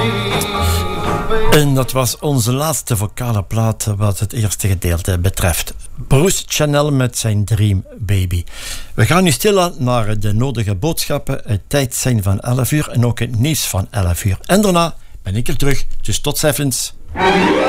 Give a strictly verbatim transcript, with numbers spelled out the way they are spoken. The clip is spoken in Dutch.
En dat was onze laatste vocale plaat wat het eerste gedeelte betreft. Bruce Channel met zijn Dream Baby. We gaan nu stilaan naar de nodige boodschappen. Het tijd zijn van elf uur en ook het nieuws van elf uur. En daarna ben ik er terug. Dus tot ziens.